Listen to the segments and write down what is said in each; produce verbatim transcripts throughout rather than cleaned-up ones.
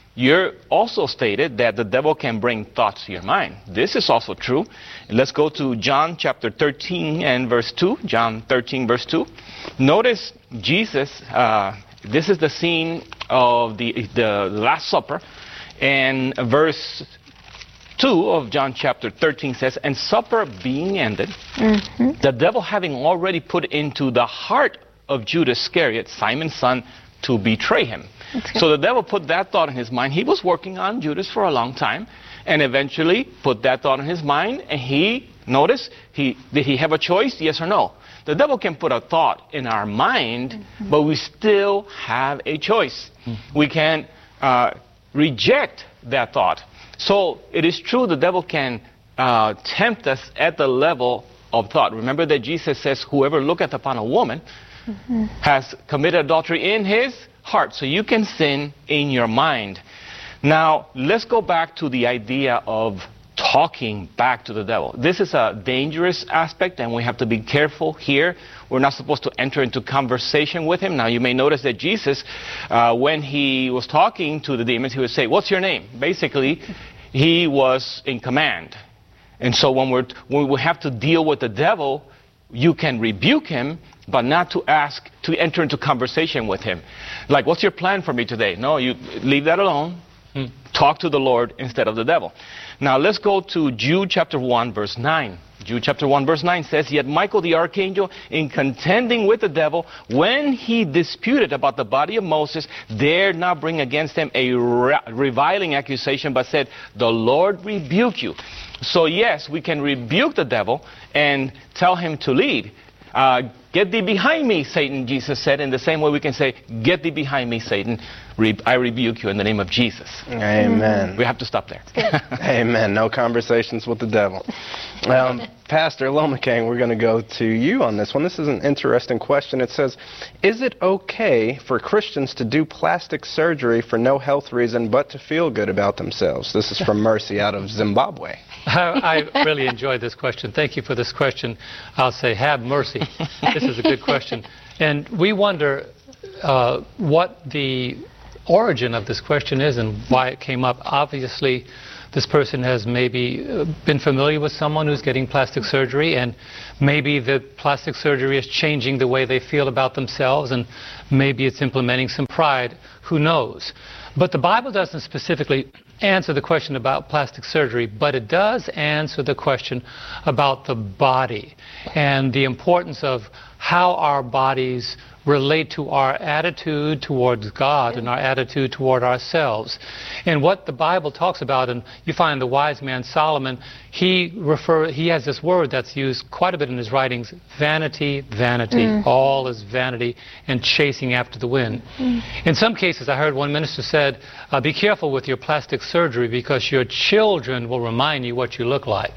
you're also stated that the devil can bring thoughts to your mind. This is also true. Let's go to John chapter thirteen and verse two. John thirteen verse two. Notice Jesus, uh, this is the scene of the, the Last Supper. And verse two of John chapter thirteen says, and supper being ended, mm-hmm. the devil having already put into the heart of Judas Iscariot, Simon's son, to betray him. So the devil put that thought in his mind. He was working on Judas for a long time, and eventually put that thought in his mind, and he, notice, he, did he have a choice, yes or no? The devil can put a thought in our mind, mm-hmm. but we still have a choice. Mm-hmm. We can uh, reject that thought. So it is true the devil can uh, tempt us at the level of thought. Remember that Jesus says, whoever looketh upon a woman mm-hmm. has committed adultery in his heart. So you can sin in your mind. Now, let's go back to the idea of talking back to the devil. This is a dangerous aspect, and we have to be careful here. We're not supposed to enter into conversation with him. Now, you may notice that Jesus, uh, when he was talking to the demons, he would say, what's your name? Basically, he was in command. And so when, we're, when we have to deal with the devil, you can rebuke him, but not to ask to enter into conversation with him. Like, what's your plan for me today? No, you leave that alone. Hmm. Talk to the Lord instead of the devil. Now, let's go to Jude chapter one, verse nine. Jude chapter one, verse nine says, yet Michael the archangel, in contending with the devil, when he disputed about the body of Moses, dared not bring against him a reviling accusation, but said, the Lord rebuke you. So yes, we can rebuke the devil and tell him to lead. Uh, get thee behind me, Satan, Jesus said. In the same way we can say, get thee behind me, Satan. Re- I rebuke you in the name of Jesus. Amen. We have to stop there. Amen. No conversations with the devil. Um, Pastor Lomacang, we're going to go to you on this one. This is an interesting question. It says, is it okay for Christians to do plastic surgery for no health reason but to feel good about themselves? This is from Mercy out of Zimbabwe. I, I really enjoyed this question. Thank you for this question. I'll say, have mercy. This is a good question. And we wonder uh, what the origin of this question is and why it came up. Obviously, this person has maybe uh, been familiar with someone who's getting plastic surgery, and maybe the plastic surgery is changing the way they feel about themselves, and maybe it's implementing some pride. Who knows? But the Bible doesn't specifically answer the question about plastic surgery, but it does answer the question about the body and the importance of how our bodies relate to our attitude towards God and our attitude toward ourselves. And what the Bible talks about, and you find the wise man Solomon, he refer he has this word that's used quite a bit in his writings, vanity, vanity, mm. all is vanity and chasing after the wind. Mm. In some cases, I heard one minister said, uh, be careful with your plastic surgery because your children will remind you what you look like.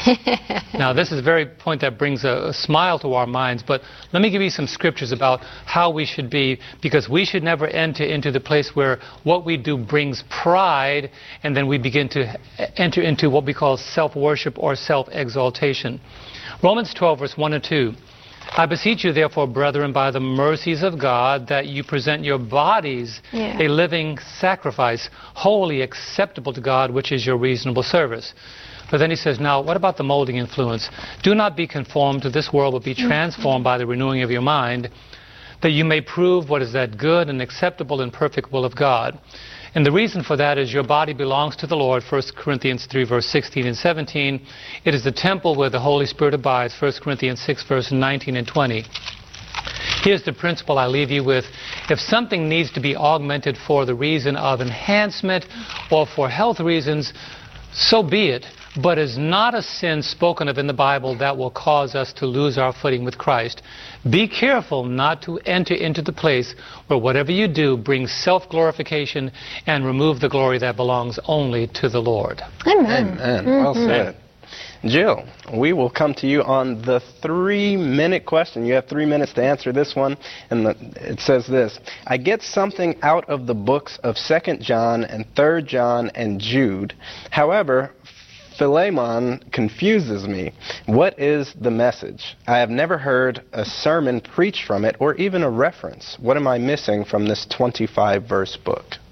Now, this is a very point that brings a, a smile to our minds, but let me give you some scriptures about how we should be, because we should never enter into the place where what we do brings pride, and then we begin to enter into what we call self-worship or self-exaltation. Romans twelve, verse one and two. I beseech you, therefore, brethren, by the mercies of God, that you present your bodies yeah. a living sacrifice, wholly acceptable to God, which is your reasonable service. But then he says, now, what about the molding influence? Do not be conformed to this world, but be transformed by the renewing of your mind, that you may prove what is that good and acceptable and perfect will of God. And the reason for that is your body belongs to the Lord, First Corinthians three, verse sixteen and seventeen. It is the temple where the Holy Spirit abides, First Corinthians six, verse nineteen and twenty. Here's the principle I leave you with. If something needs to be augmented for the reason of enhancement or for health reasons, so be it. But is not a sin spoken of in the Bible that will cause us to lose our footing with Christ. Be careful not to enter into the place where whatever you do brings self-glorification and remove the glory that belongs only to the Lord. Amen. Amen. Mm-hmm. Well said. Jill, we will come to you on the three-minute question. You have three minutes to answer this one, and the, it says this. I get something out of the books of Second John and Third John and Jude. However, Philemon confuses me. What is the message? I have never heard a sermon preached from it or even a reference. What am I missing from this twenty-five verse book?